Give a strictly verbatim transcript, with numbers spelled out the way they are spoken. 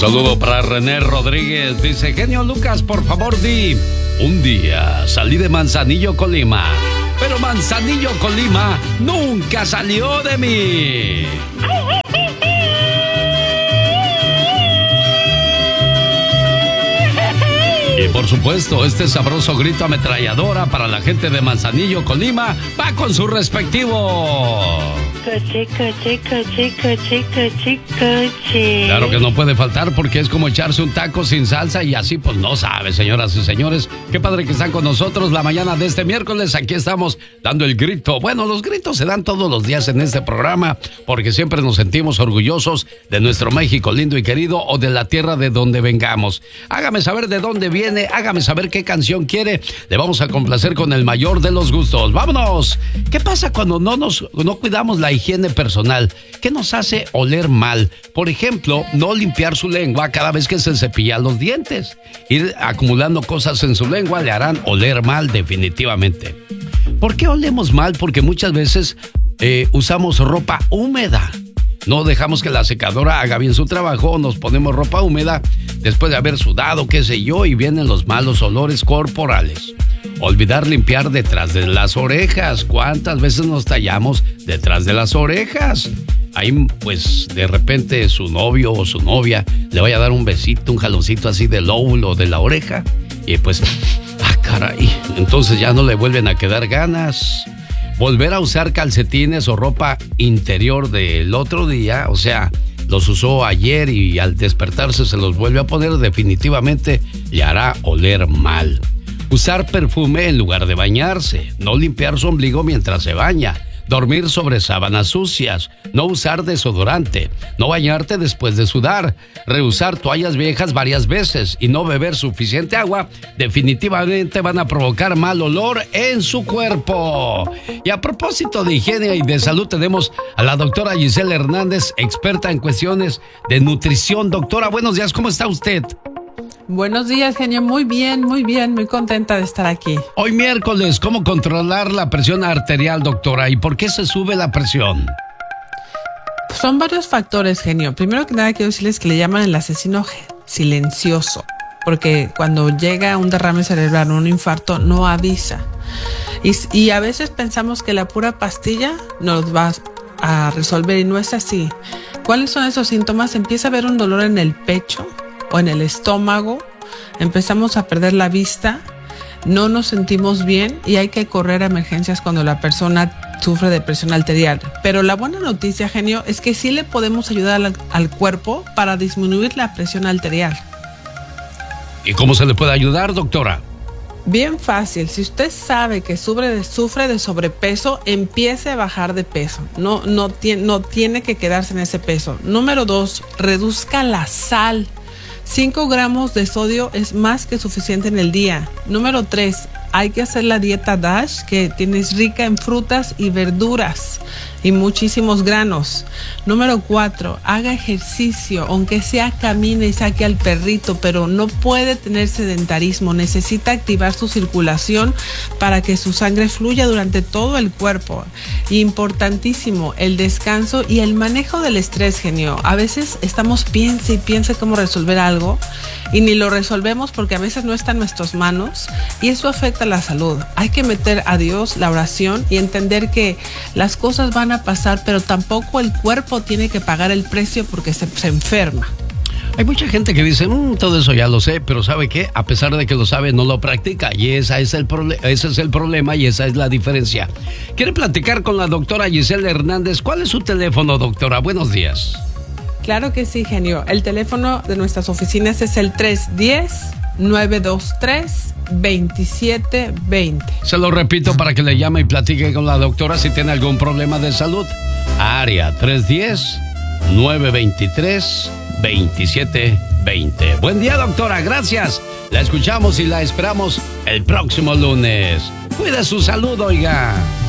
Saludo para René Rodríguez. Dice, genio Lucas, por favor di. Un día salí de Manzanillo, Colima, pero Manzanillo, Colima nunca salió de mí. Y por supuesto, este sabroso grito ametralladora para la gente de Manzanillo, Colima, va con su respectivo. Coche, coche, coche, coche, coche, coche. Claro que no puede faltar porque es como echarse un taco sin salsa y así pues no sabe, señoras y señores. Qué padre que están con nosotros la mañana de este miércoles. Aquí estamos dando el grito. Bueno, los gritos se dan todos los días en este programa porque siempre nos sentimos orgullosos de nuestro México lindo y querido o de la tierra de donde vengamos. Hágame saber de dónde viene, hágame saber qué canción quiere. Le vamos a complacer con el mayor de los gustos. ¡Vámonos! ¿Qué pasa cuando no nos no cuidamos la higiene personal? ¿Qué nos hace oler mal? Por ejemplo, no limpiar su lengua cada vez que se cepilla los dientes. Ir acumulando cosas en su lengua le harán oler mal definitivamente. ¿Por qué olemos mal? Porque muchas veces eh, usamos ropa húmeda. No dejamos que la secadora haga bien su trabajo, nos ponemos ropa húmeda después de haber sudado, qué sé yo, y vienen los malos olores corporales. Olvidar limpiar detrás de las orejas. ¿Cuántas veces nos tallamos detrás de las orejas? Ahí, pues, de repente su novio o su novia le vaya a dar un besito, un jaloncito así del lóbulo de la oreja. Y pues, ah, caray, entonces ya no le vuelven a quedar ganas. Volver a usar calcetines o ropa interior del otro día, o sea, los usó ayer y al despertarse se los vuelve a poner, definitivamente le hará oler mal. Usar perfume en lugar de bañarse, no limpiar su ombligo mientras se baña, dormir sobre sábanas sucias, no usar desodorante, no bañarte después de sudar, reusar toallas viejas varias veces y no beber suficiente agua, definitivamente van a provocar mal olor en su cuerpo. Y a propósito de higiene y de salud, tenemos a la doctora Giselle Hernández, experta en cuestiones de nutrición. Doctora, buenos días, ¿cómo está usted? Buenos días, genio. Muy bien, muy bien. Muy contenta de estar aquí. Hoy miércoles, ¿cómo controlar la presión arterial, doctora? ¿Y por qué se sube la presión? Son varios factores, genio. Primero que nada, quiero decirles que le llaman el asesino silencioso, porque cuando llega un derrame cerebral o un infarto, no avisa. Y, y a veces pensamos que la pura pastilla nos va a resolver y no es así. ¿Cuáles son esos síntomas? Empieza a haber un dolor en el pecho o en el estómago, empezamos a perder la vista, no nos sentimos bien y hay que correr a emergencias cuando la persona sufre de presión arterial. Pero la buena noticia, genio, es que sí le podemos ayudar al, al cuerpo para disminuir la presión arterial. ¿Y cómo se le puede ayudar, doctora? Bien fácil. Si usted sabe que sufre de, sufre de sobrepeso, empiece a bajar de peso. No, no, tiene, no tiene que quedarse en ese peso. Número dos, reduzca la sal. cinco gramos de sodio es más que suficiente en el día. Número tres, hay que hacer la dieta DASH, que tienes rica en frutas y verduras y muchísimos granos. Número cuatro, haga ejercicio, aunque sea camine y saque al perrito, pero no puede tener sedentarismo. Necesita activar su circulación para que su sangre fluya durante todo el cuerpo. Importantísimo, el descanso y el manejo del estrés, genio. A veces estamos piense y piense cómo resolver algo y ni lo resolvemos porque a veces no está en nuestras manos y eso afecta la salud. Hay que meter a Dios, la oración, y entender que las cosas van a pasar, pero tampoco el cuerpo tiene que pagar el precio porque se, se enferma. Hay mucha gente que dice, mmm, todo eso ya lo sé, pero ¿sabe qué? A pesar de que lo sabe, no lo practica. Y esa es el proble- ese es el problema y esa es la diferencia. ¿Quiere platicar con la doctora Giselle Hernández? ¿Cuál es su teléfono, doctora? Buenos días. Claro que sí, genio. El teléfono de nuestras oficinas es el tres uno cero, nueve dos tres, dos siete dos cero. Se lo repito para que le llame y platique con la doctora si tiene algún problema de salud. Área tres uno cero, nueve dos tres, dos siete dos cero. Buen día, doctora. Gracias. La escuchamos y la esperamos el próximo lunes. Cuide su salud, oiga.